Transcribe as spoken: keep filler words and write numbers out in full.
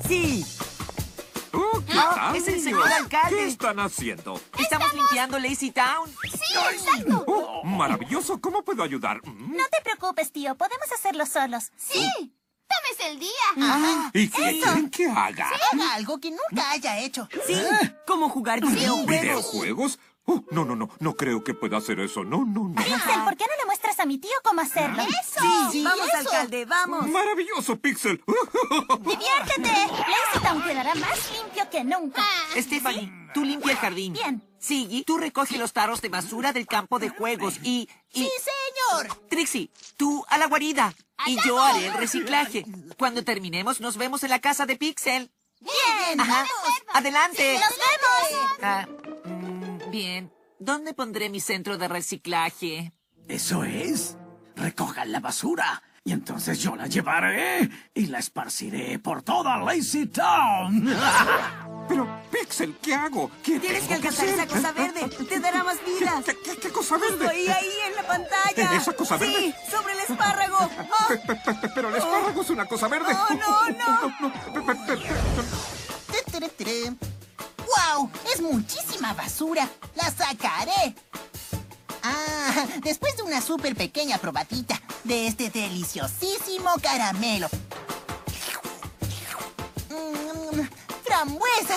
¡Sí! Oh, ¿qué Ah, tal, es el niños? señor alcalde. ¿Qué están haciendo? Estamos limpiando Lazy Town. Sí, exacto. Oh, maravilloso. ¿Cómo puedo ayudar? Mm. No te preocupes, tío. Podemos hacerlo solos. Sí. Tómese el día. Ah, ¿Y qué quieren que haga? Haga algo que nunca haya hecho. sí, como jugar videojuegos. ¿Videojuegos? Oh, no, no, no. No creo que pueda hacer eso. No, no, no. Pixel, ¿por qué no le muestras a mi tío cómo hacerlo? ¡Eso! Sí, vamos, alcalde, vamos. ¡Maravilloso, Pixel! ¡Diviértete! Lazy Town quedará más limpio que nunca. Stephanie, tú limpia el jardín. Bien. Siggy, tú recoge los tarros de basura del campo de juegos y... y... ¡Sí, señor! Trixie, tú a la guarida. Y yo haré el reciclaje. Cuando terminemos, nos vemos en la casa de Pixel. ¡Bien! Ajá. Adelante. ¡Nos vemos! Ah, mm, bien. ¿Dónde pondré mi centro de reciclaje? Eso es. Recojan la basura y entonces yo la llevaré y la esparciré por toda Lazy Town. Pero, Pixel, ¿qué hago? ¿Qué Tienes que tengo alcanzar hacer? esa cosa verde. Te dará más vidas. ¿Qué, qué- qué cosa verde? Estoy ahí en la pantalla. ¿Esa cosa Sí, verde? sobre el espárrago. Ah, Pe- pe- pe- Pero el espárrago es una cosa verde. Oh, no, no. no. Pe- pe- pe- pe- Tere, tere. ¡Guau! Es muchísima basura. ¡La sacaré! Ah, después de una súper pequeña probadita de este deliciosísimo caramelo. Mm, frambuesa